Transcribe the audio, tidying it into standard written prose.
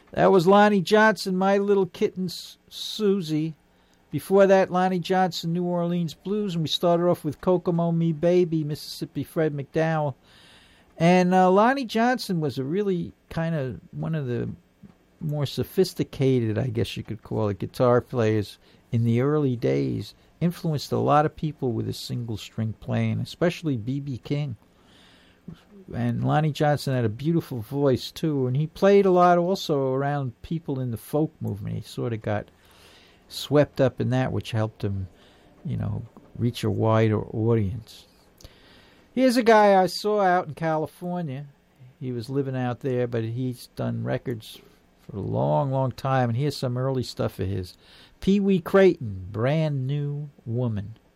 That was Lonnie Johnson, My Little Kitten Susie. Before that, Lonnie Johnson, New Orleans Blues, and we started off with Kokomo Me Baby, Mississippi Fred McDowell. And Lonnie Johnson was a really kind of one of the more sophisticated, I guess you could call it, guitar players in the early days. Influenced a lot of people with his single string playing, especially B.B. King. And Lonnie Johnson had a beautiful voice, too, and he played a lot also around people in the folk movement. He sort of got swept up in that, which helped him, reach a wider audience. Here's a guy I saw out in California. He was living out there, but he's done records for a long, long time, and here's some early stuff of his. Pee Wee Crayton, Brand New Woman.